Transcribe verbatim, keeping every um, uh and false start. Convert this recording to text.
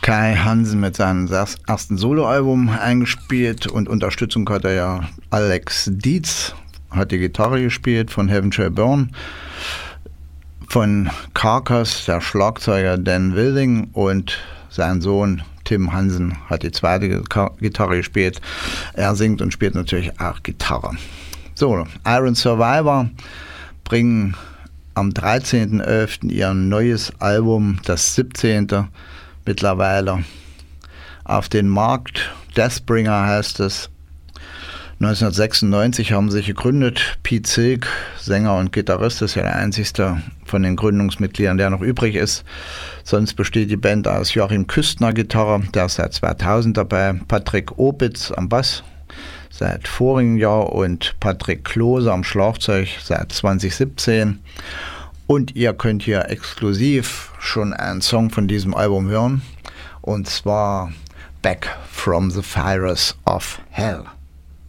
Kai Hansen mit seinem ersten Soloalbum eingespielt und Unterstützung hat er ja Alex Dietz, hat die Gitarre gespielt von Heaven Shall Burn, von Carcass der Schlagzeuger Dan Wilding und sein Sohn Tim Hansen hat die zweite Gitarre gespielt. Er singt und spielt natürlich auch Gitarre. So, Iron Survivor bringen am dreizehnten elften ihr neues Album, das siebzehnte mittlerweile, auf den Markt. Deathbringer heißt es. neunzehnhundertsechsundneunzig haben sie sich gegründet. Pete Silk, Sänger und Gitarrist, ist ja der einzigste von den Gründungsmitgliedern, der noch übrig ist. Sonst besteht die Band aus Joachim Küstner Gitarre, der ist seit zweitausend dabei, Patrick Opitz am Bass seit vorigen Jahr und Patrick Klose am Schlagzeug seit zwanzig siebzehn. Und ihr könnt hier exklusiv schon einen Song von diesem Album hören, und zwar Back from the Fires of Hell.